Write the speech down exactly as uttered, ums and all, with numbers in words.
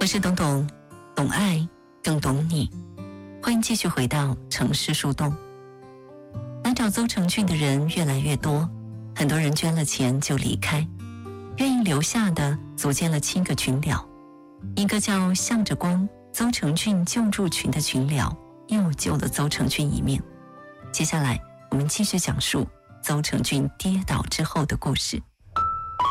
我是董董，懂爱更懂你。欢迎继续回到城市树洞。来找邹成俊的人越来越多，很多人捐了钱就离开，愿意留下的组建了七个群聊，一个叫向着光邹成俊救助群的群聊又救了邹成俊一命。接下来我们继续讲述邹成俊跌倒之后的故事。